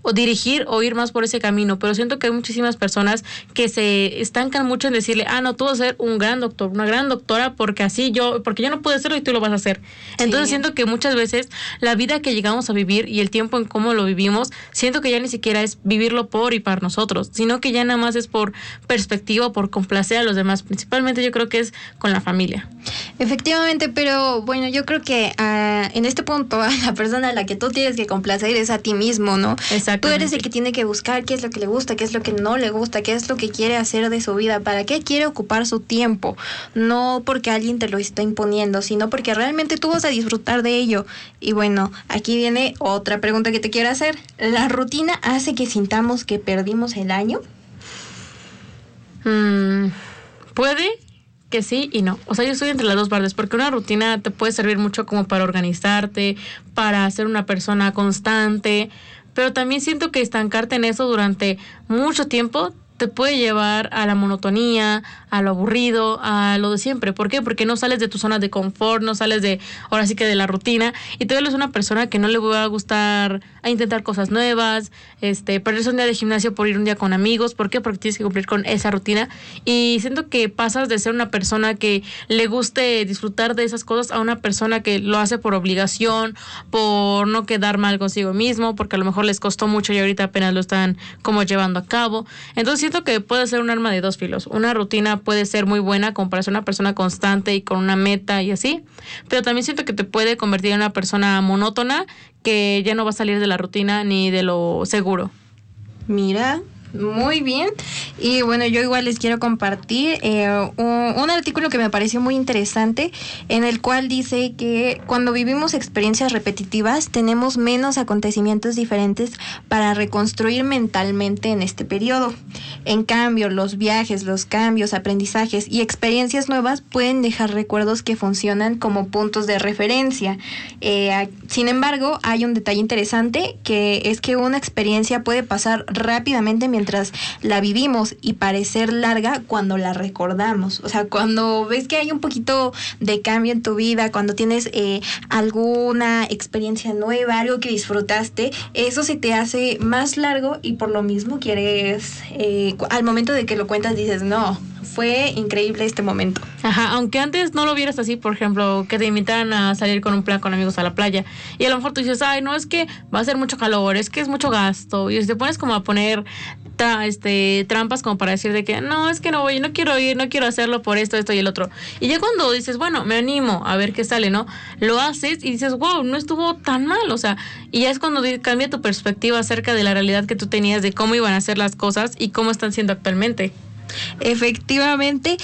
o dirigir o ir más por ese camino, pero siento que hay muchísimas personas que se estancan mucho en decirle, no, tú vas a ser un gran doctor, una gran doctora, porque yo no puedo hacerlo y tú lo vas a hacer. Entonces siento que muchas veces la vida que llegamos a vivir y el tiempo en cómo lo vivimos, siento que ya ni siquiera es vivirlo por y para nosotros, sino que ya nada más es por perspectiva, por complacer a los demás. Principalmente yo creo que es con la familia. Efectivamente, pero bueno, yo creo que en este punto la persona a la que tú tienes que complacer es a ti mismo, ¿no? Tú eres el que tiene que buscar qué es lo que le gusta, qué es lo que no le gusta, qué es lo que quiere hacer de su vida, para qué quiere ocupar su tiempo, no porque alguien te lo está imponiendo, sino porque realmente tú vas a disfrutar de ello. Y bueno, aquí viene otra pregunta que te quiero hacer. ¿La rutina hace que sintamos que perdimos el año? Puede que sí y no. O sea, yo estoy entre las dos partes, porque una rutina te puede servir mucho como para organizarte, para ser una persona constante, pero también siento que estancarte en eso durante mucho tiempo te puede llevar a la monotonía, a lo aburrido, a lo de siempre. ¿Por qué? Porque no sales de tu zona de confort, no sales ahora sí que de la rutina, y tú eres una persona que no le va a gustar a intentar cosas nuevas, perderse un día de gimnasio por ir un día con amigos. ¿Por qué? Porque tienes que cumplir con esa rutina, y siento que pasas de ser una persona que le guste disfrutar de esas cosas a una persona que lo hace por obligación, por no quedar mal consigo mismo, porque a lo mejor les costó mucho y ahorita apenas lo están como llevando a cabo. Entonces siento que puede ser un arma de dos filos. Una rutina puede ser muy buena como para ser una persona constante y con una meta y así, pero también siento que te puede convertir en una persona monótona que ya no va a salir de la rutina ni de lo seguro. Mira, muy bien. Y bueno, yo igual les quiero compartir un artículo que me pareció muy interesante, en el cual dice que cuando vivimos experiencias repetitivas tenemos menos acontecimientos diferentes para reconstruir mentalmente en este periodo. En cambio, los viajes, los cambios, aprendizajes y experiencias nuevas pueden dejar recuerdos que funcionan como puntos de referencia. Sin embargo, hay un detalle interesante, que es que una experiencia puede pasar rápidamente mientras la vivimos y parecer larga cuando la recordamos. O sea, cuando ves que hay un poquito de cambio en tu vida, cuando tienes alguna experiencia nueva, algo que disfrutaste, eso se te hace más largo, y por lo mismo quieres, al momento de que lo cuentas dices, no, fue increíble este momento. Ajá, aunque antes no lo vieras así, por ejemplo, que te invitaran a salir con un plan con amigos a la playa, y a lo mejor tú dices, ay, no, es que va a ser mucho calor, es que es mucho gasto, y te pones como a poner trampas como para decir de que no, es que no voy, no quiero ir, no quiero hacerlo por esto y el otro. Y ya cuando dices, bueno, me animo a ver qué sale, ¿no? Lo haces y dices, wow, no estuvo tan mal, o sea, y ya es cuando cambia tu perspectiva acerca de la realidad que tú tenías de cómo iban a ser las cosas y cómo están siendo actualmente. Efectivamente,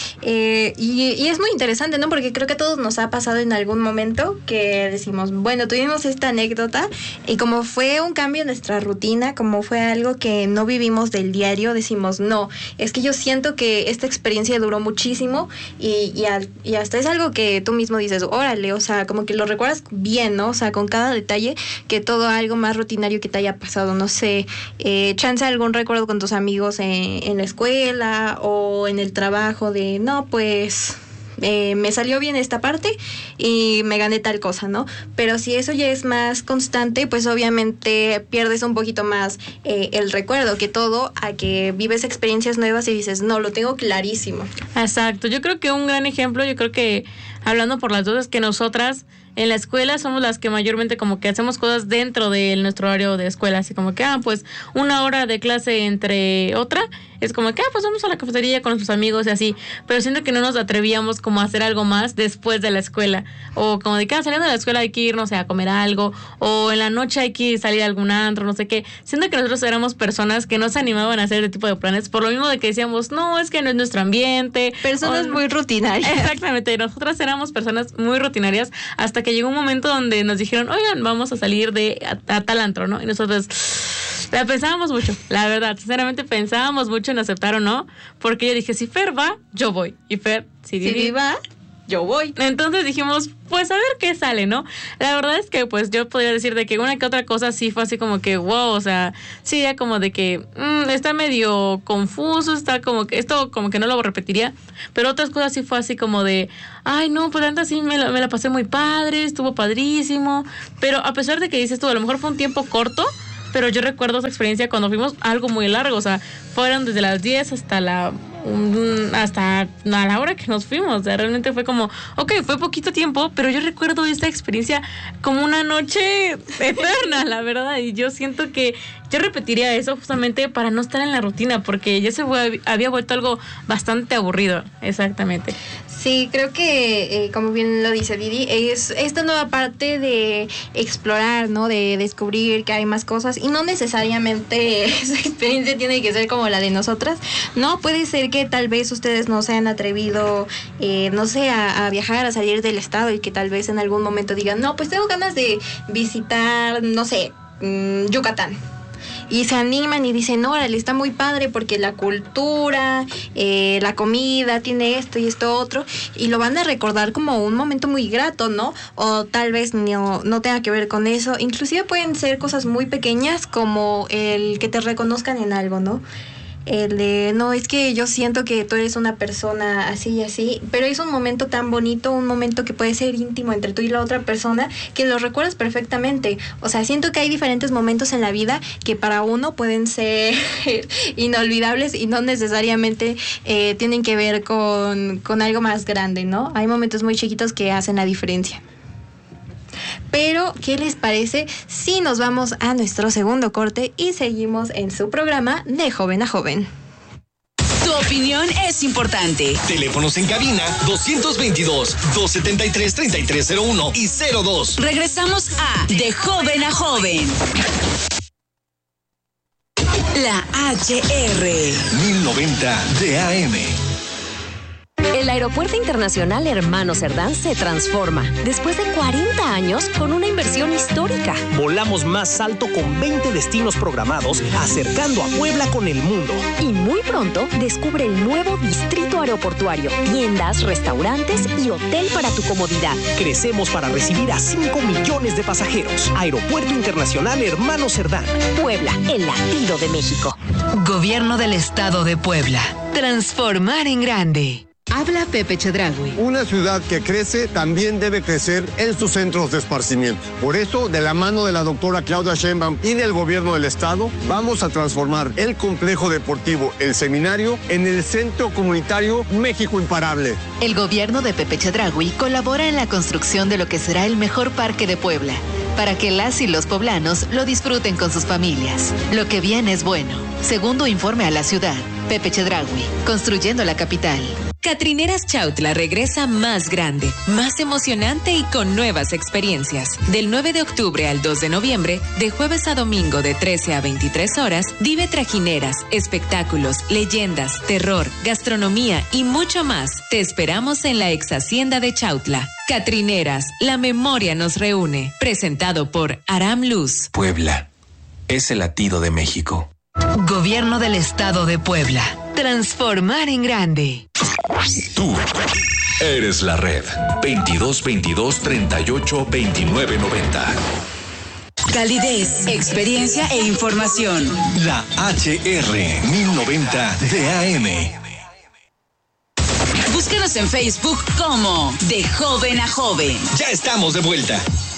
y es muy interesante, ¿no? Porque creo que a todos nos ha pasado en algún momento que decimos, bueno, tuvimos esta anécdota y como fue un cambio en nuestra rutina, como fue algo que no vivimos del diario, decimos, no, es que yo siento que esta experiencia duró muchísimo y hasta es algo que tú mismo dices, órale, o sea, como que lo recuerdas bien, ¿no? O sea, con cada detalle, que todo algo más rutinario que te haya pasado, no sé, chance algún recuerdo con tus amigos en la escuela o en el trabajo de, no, pues me salió bien esta parte y me gané tal cosa, ¿no? Pero si eso ya es más constante, pues obviamente pierdes un poquito más el recuerdo que todo, a que vives experiencias nuevas y dices, no, lo tengo clarísimo. Exacto, yo creo que un gran ejemplo, yo creo que hablando por las dos, es que nosotras en la escuela somos las que mayormente como que hacemos cosas dentro de nuestro horario de escuela, así como que, pues una hora de clase entre otra, es como que, pues vamos a la cafetería con nuestros amigos y así, pero siento que no nos atrevíamos como a hacer algo más después de la escuela, o como de que saliendo de la escuela hay que ir, no sé, a comer algo, o en la noche hay que salir a algún antro, no sé qué. Siento que nosotros éramos personas que no se animaban a hacer este tipo de planes, por lo mismo de que decíamos, no, es que no es nuestro ambiente. Personas muy rutinarias. Exactamente, nosotras éramos personas muy rutinarias, hasta que llegó un momento donde nos dijeron, oigan, vamos a salir a tal antro, ¿no? Y nosotros la pensábamos mucho, la verdad, sinceramente pensábamos mucho en aceptar o no, porque yo dije, si Fer va, yo voy, y Fer, si va, yo voy. Entonces dijimos, pues a ver qué sale, ¿no? La verdad es que pues yo podría decir de que una que otra cosa sí fue así como que wow, o sea, sí ya como de que está medio confuso, está como que esto como que no lo repetiría, pero otras cosas sí fue así como de, ay no, pues antes sí me la pasé muy padre, estuvo padrísimo, pero a pesar de que dices tú, a lo mejor fue un tiempo corto, pero yo recuerdo esa experiencia cuando fuimos algo muy largo, o sea, fueron desde las 10 hasta hasta a la hora que nos fuimos. O sea, realmente fue como, fue poquito tiempo, pero yo recuerdo esta experiencia como una noche eterna, la verdad, y yo siento que yo repetiría eso justamente para no estar en la rutina, porque ya había vuelto algo bastante aburrido. Exactamente. Sí, creo que, como bien lo dice Didi, es esta nueva parte de explorar, ¿no? De descubrir que hay más cosas, y no necesariamente esa experiencia tiene que ser como la de nosotras, ¿no? Puede ser que tal vez ustedes no se han atrevido, no sé, a viajar, a salir del estado, y que tal vez en algún momento digan, no, pues tengo ganas de visitar, no sé, Yucatán. Y se animan y dicen, órale, está muy padre porque la cultura, la comida, tiene esto y esto otro, y lo van a recordar como un momento muy grato, ¿no? O tal vez no tenga que ver con eso. Inclusive pueden ser cosas muy pequeñas, como el que te reconozcan en algo, ¿no? El de, no, es que yo siento que tú eres una persona así y así, pero es un momento tan bonito, un momento que puede ser íntimo entre tú y la otra persona, que lo recuerdas perfectamente. O sea, siento que hay diferentes momentos en la vida que para uno pueden ser inolvidables, y no necesariamente tienen que ver con algo más grande, ¿no? Hay momentos muy chiquitos que hacen la diferencia. Pero, ¿qué les parece si nos vamos a nuestro segundo corte y seguimos en su programa De Joven a Joven? Tu opinión es importante. Teléfonos en cabina 222-273-3301 y 02. Regresamos a De Joven a Joven. La HR 1090 DAM. El Aeropuerto Internacional Hermano Cerdán se transforma después de 40 años con una inversión histórica. Volamos más alto con 20 destinos programados, acercando a Puebla con el mundo. Y muy pronto descubre el nuevo distrito aeroportuario, tiendas, restaurantes y hotel para tu comodidad. Crecemos para recibir a 5 millones de pasajeros. Aeropuerto Internacional Hermano Cerdán. Puebla, el latido de México. Gobierno del Estado de Puebla. Transformar en grande. Habla Pepe Chedraui. Una ciudad que crece también debe crecer en sus centros de esparcimiento. Por eso, de la mano de la doctora Claudia Sheinbaum y del gobierno del estado, vamos a transformar el complejo deportivo El Seminario en el Centro Comunitario México Imparable. El gobierno de Pepe Chedraui colabora en la construcción de lo que será el mejor parque de Puebla, para que las y los poblanos lo disfruten con sus familias. Lo que viene es bueno. Segundo informe a la ciudad, Pepe Chedraui, construyendo la capital. Catrineras Chautla regresa más grande, más emocionante y con nuevas experiencias. Del 9 de octubre al 2 de noviembre, de jueves a domingo de 13 a 23 horas, vive trajineras, espectáculos, leyendas, terror, gastronomía y mucho más. Te esperamos en la ex hacienda de Chautla. Catrineras, la memoria nos reúne. Presentado por Aram Luz. Puebla es el latido de México. Gobierno del Estado de Puebla. Transformar en grande. Tú eres la red. 22-22-38-29-90. Calidez, experiencia e información. La HR 1090 DAM. Búscanos en Facebook como De Joven a Joven. Ya estamos de vuelta.